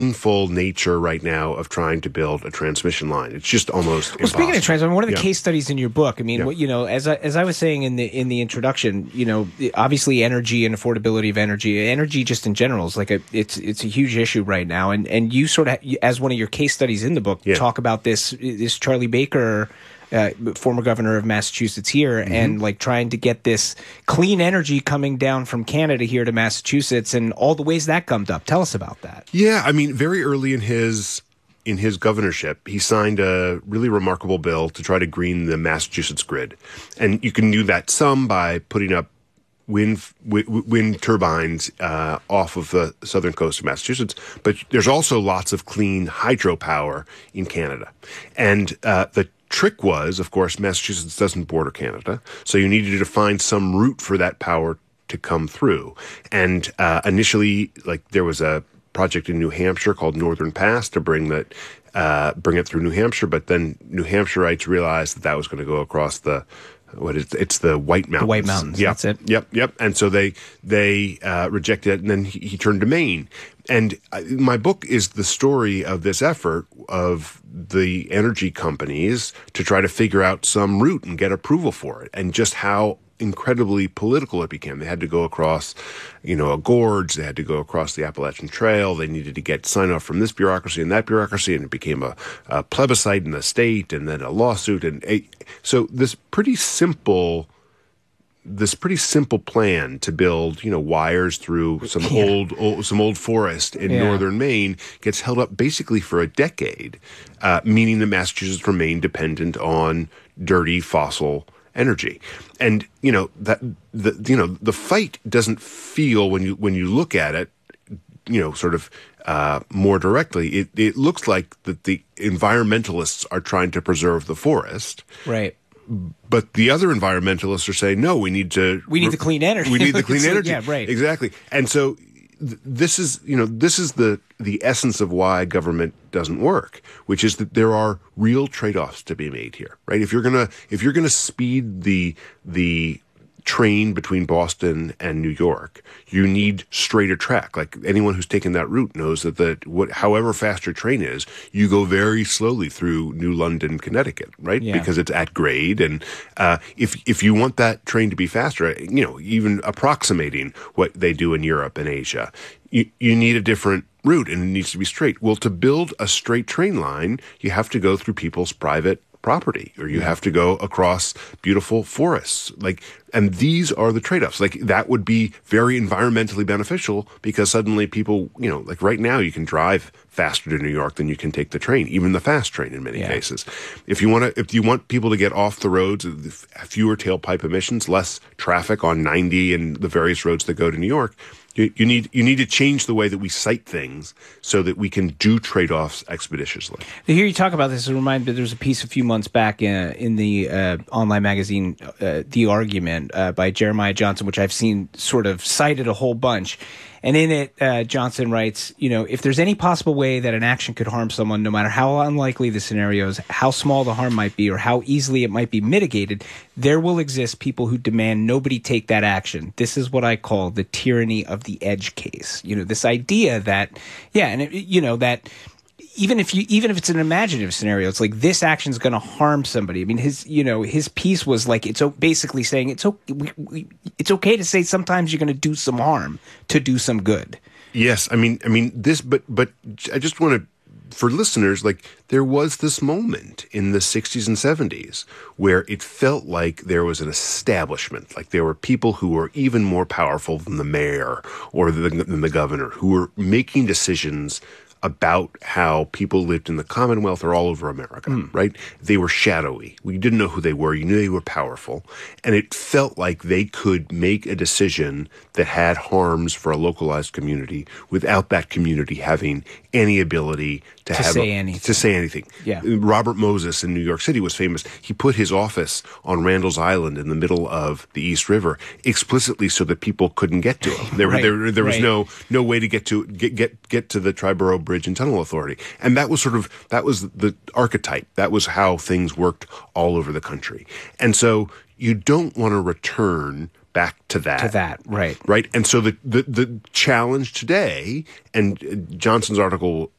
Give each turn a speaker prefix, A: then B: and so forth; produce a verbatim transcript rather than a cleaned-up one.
A: painful nature right now of trying to build a transmission line. It's just almost
B: well,
A: impossible.
B: Speaking of transmission, one of the
A: yeah.
B: case studies in your book, I mean,
A: yeah.
B: what, you know, as I, as I was saying in the in the introduction, you know, obviously energy and affordability of energy, energy just in general is like a it's it's a huge issue right now, and and you sort of, as one of your case studies in the book,
A: yeah.
B: talk about this this Charlie Baker. Uh, former governor of Massachusetts here, mm-hmm. and like trying to get this clean energy coming down from Canada here to Massachusetts, and all the ways that gummed up. Tell us about that.
A: Yeah, I mean, very early in his in his governorship, he signed a really remarkable bill to try to green the Massachusetts grid, and you can do that some by putting up wind wind, wind turbines uh, off of the southern coast of Massachusetts, but there's also lots of clean hydropower in Canada, and uh, the trick was, of course, Massachusetts doesn't border Canada, so you needed to find some route for that power to come through. And uh, initially, like there was a project in New Hampshire called Northern Pass to bring that, uh, bring it through New Hampshire. But then New Hampshireites realized that that was going to go across the what is it's the White Mountains.
B: The White Mountains.
A: Yep.
B: That's it.
A: Yep. Yep. And so they they uh, rejected it, and then he, he turned to Maine. And uh, my book is the story of this effort of the energy companies to try to figure out some route and get approval for it, and just how incredibly political it became. They had to go across, you know, a gorge. They had to go across the Appalachian Trail. They needed to get sign off from this bureaucracy and that bureaucracy, and it became a, a plebiscite in the state, and then a lawsuit. And a, so this pretty simple, this pretty simple plan to build, you know, wires through some
B: yeah.
A: old, old, some old forest in
B: yeah.
A: northern Maine gets held up basically for a decade, uh, meaning that Massachusetts remained dependent on dirty fossil energy. And, you know, that the you know, the fight doesn't feel when you when you look at it, you know, sort of uh, more directly, it, it looks like that the environmentalists are trying to preserve the forest.
B: Right.
A: But the other environmentalists are saying, no, we need to...
B: We need the clean energy.
A: We need the clean energy.
B: Yeah, right.
A: Exactly. And so th- this is, you know, this is the, the essence of why government doesn't work, which is that there are real trade-offs to be made here, right? If you're going to, if you're going to speed the, the train between Boston and New York, you need straighter track. Like anyone who's taken that route knows that the, what, however fast your train is, you go very slowly through New London, Connecticut, right?
B: Yeah.
A: Because it's at grade. And, uh, if, if you want that train to be faster, you know, even approximating what they do in Europe and Asia, you, you need a different route, and it needs to be straight. Well, to build a straight train line, you have to go through people's private property, or you
B: yeah.
A: have to go across beautiful forests. Like, and these are the trade-offs. Like, that would be very environmentally beneficial, because suddenly people, you know, like right now you can drive faster to New York than you can take the train, even the fast train in many
B: yeah.
A: cases. If you want to, if you want people to get off the roads, fewer tailpipe emissions, less traffic on ninety and the various roads that go to New York, You, you need you need to change the way that we cite things so that we can do trade-offs expeditiously.
B: To hear you talk about this, it reminds me there was a piece a few months back in, in the uh, online magazine, uh, The Argument, uh, by Jeremiah Johnson, which I've seen sort of cited a whole bunch. And in it, uh, Johnson writes, you know, if there's any possible way that an action could harm someone, no matter how unlikely the scenarios, how small the harm might be, or how easily it might be mitigated, there will exist people who demand nobody take that action. This is what I call the tyranny of the edge case. You know, this idea that, yeah, and, it, you know, that even if you, even if it's an imaginative scenario, it's like this action is going to harm somebody. I mean, his, you know, his piece was like, it's basically saying it's okay, we, we, it's okay to say sometimes you're going to do some harm to do some good.
A: Yes, I mean, I mean this, but but I just want to, for listeners, like there was this moment in the sixties and seventies where it felt like there was an establishment, like there were people who were even more powerful than the mayor or the, than the governor, who were making decisions about how people lived in the Commonwealth or all over America, mm. right? They were shadowy. We didn't know who they were. You knew they were powerful. And it felt like they could make a decision that had harms for a localized community without that community having any ability to,
B: to
A: have
B: say
A: a,
B: anything.
A: To say anything.
B: Yeah.
A: Robert Moses in New York City was famous. He put his office on Randall's Island in the middle of the East River explicitly so that people couldn't get to him. There,
B: right.
A: there, there was
B: right.
A: no no way to get to get get get to the Triborough Bridge and Tunnel Authority, and that was sort of that was the archetype. That was how things worked all over the country. And so you don't want to return back to that.
B: To that, right.
A: Right. And so the, the, the challenge today, and Johnson's article